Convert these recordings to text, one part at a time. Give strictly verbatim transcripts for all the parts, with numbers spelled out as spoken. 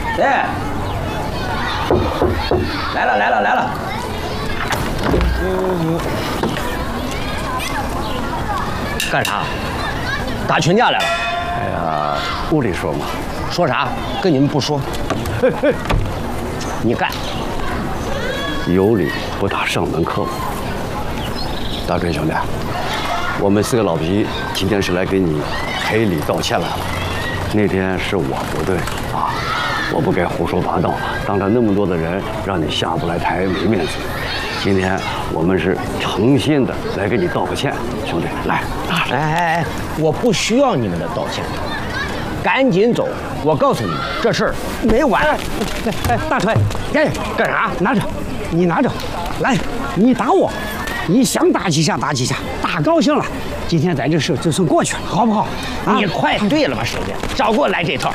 哎，来了来了来了。嗯，干啥？打群架来了？ 哎呀，屋里说嘛。 说啥？跟你们不说。嘿嘿，你干。 有理不打上门客。大锤兄弟，我们四个老皮今天是来给你赔礼道歉来了。那天是我不对啊，我不该胡说八道，当着那么多的人让你下不来台没面子。今天我们是诚心的来给你道个歉，兄弟，来，拿着。 哎哎哎，我不需要你们的道歉，赶紧走！我告诉你们，这事儿没完。 哎哎，大锤，哎，干啥？拿着，你拿着，来，你打我，你想打几下打几下，打高兴了。今天咱这事就算过去了，好不好？ 啊、你快对了吧，兄弟，少给我来这套。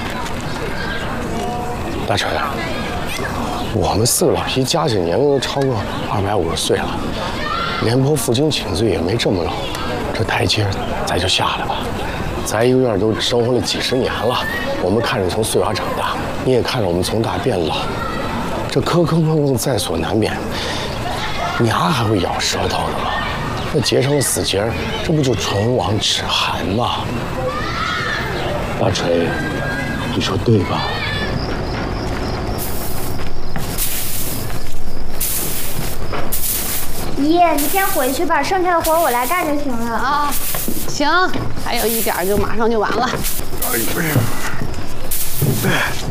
大锤，我们四个老皮加起年龄都超过二百五十岁了，廉颇负荆请罪也没这么老，这台阶咱就下来吧。咱一个院都生活了几十年了，我们看着从碎娃长大，你也看着我们从大变老，这磕磕碰碰在所难免，牙还会咬舌头的吗？那结成了死结，这不就唇亡齿寒吗？大锤，你说对吧？ 姨，你先回去吧，剩下的活我来干就行了啊。 行，还有一点就马上就完了。 哎呀！